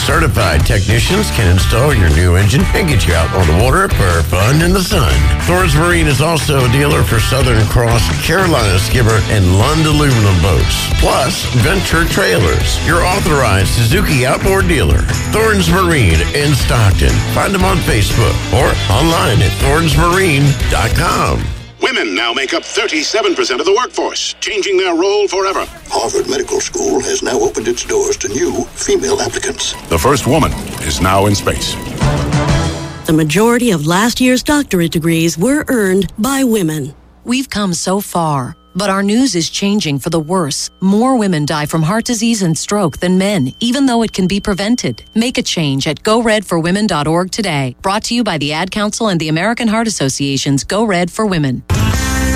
Certified technicians can install your new engine and get you out on the water for fun in the sun. Thorns Marine is also a dealer for Southern Cross, Carolina Skimmer, and Lund aluminum boats, plus Venture Trailers, your authorized Suzuki outboard dealer. Thorns Marine in Stockton. Find them on Facebook or online at thornsmarine.com. Women now make up 37% of the workforce, changing their role forever. Harvard Medical School has now opened its doors to new female applicants. The first woman is now in space. The majority of last year's doctorate degrees were earned by women. We've come so far, but our news is changing for the worse. More women die from heart disease and stroke than men, even though it can be prevented. Make a change at GoRedForWomen.org today. Brought to you by the Ad Council and the American Heart Association's Go Red for Women.